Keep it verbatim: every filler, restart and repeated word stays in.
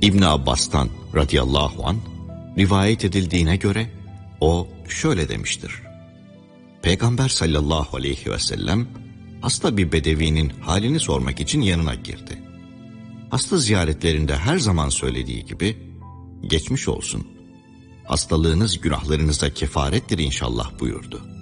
İbn Abbas'tan radıyallahu an rivayet edildiğine göre o şöyle demiştir. Peygamber sallallahu aleyhi ve sellem hasta bir bedevinin halini sormak için yanına girdi. Hasta ziyaretlerinde her zaman söylediği gibi geçmiş olsun, hastalığınız günahlarınıza kefarettir inşallah buyurdu.